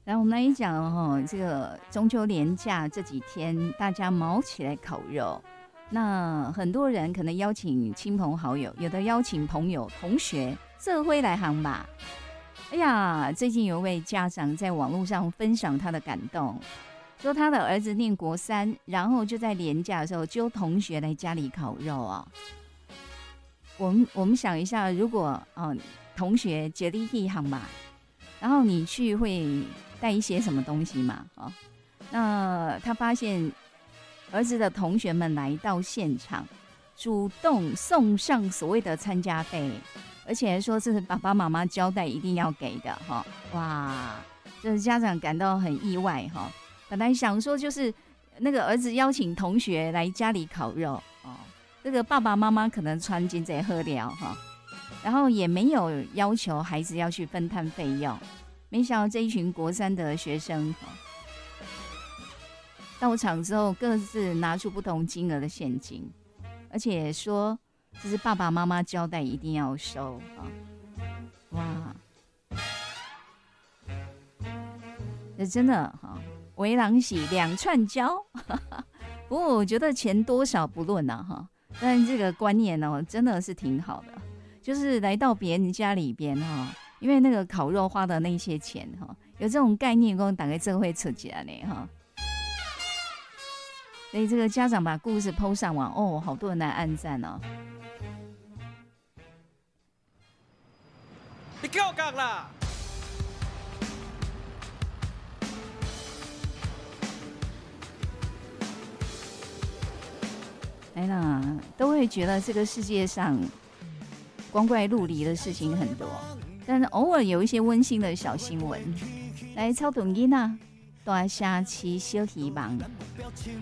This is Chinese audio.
然后我们来讲哦，这个中秋连假这几天，大家卯起来烤肉。那很多人可能邀请亲朋好友，有的邀请朋友、同学，这回来行吧。哎呀，最近有位家长在网络上分享他的感动，说他的儿子念国3，然后就在连假的时候揪同学来家里烤肉啊。我们想一下，如果同学接力一行嘛，然后你去会带一些什么东西嘛？那他发现儿子的同学们来到现场，主动送上所谓的参加费，而且还说这是爸爸妈妈交代一定要给的哈。哇，这家长感到很意外哈。本来想说就是那个儿子邀请同学来家里烤肉哦，这个爸爸妈妈可能穿金在喝了哈，然后也没有要求孩子要去分摊费用。没想到这一群国3的学生到场之后，各自拿出不同金额的现金，而且说这是爸爸妈妈交代一定要收啊！哇，这真的哈，为郎喜两串交。不过我觉得钱多少不论啊哈，但这个观念真的是挺好的，就是来到别人家里边哈。因为那个烤肉花的那些钱有这种概念，大概这会出起来呢哈。所以这个家长把故事 po 上网哦，好多人来按赞哦。 你给我讲啦！ 来啦，都会觉得这个世界上光怪陆离的事情很多。但是偶尔有一些温馨的小新闻，来超短音啊，大虾期小希望。